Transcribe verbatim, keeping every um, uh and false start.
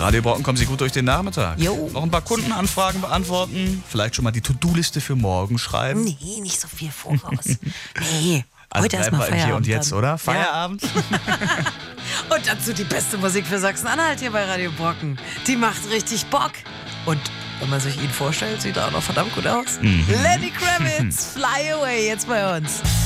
Radio Brocken, kommen Sie gut durch den Nachmittag. Jo. Noch ein paar Kundenanfragen beantworten, vielleicht schon mal die To-Do-Liste für morgen schreiben. Nee, nicht so viel voraus. Nee, Also heute erstmal bleiben wir im Feierabend. Hier und Jetzt, dann. oder? Feierabend? Ja. Und dazu die beste Musik für Sachsen-Anhalt hier bei Radio Brocken. Die macht richtig Bock. Und wenn man sich ihn vorstellt, sieht er auch noch verdammt gut aus. Mhm. Lenny Kravitz, Fly Away, jetzt bei uns.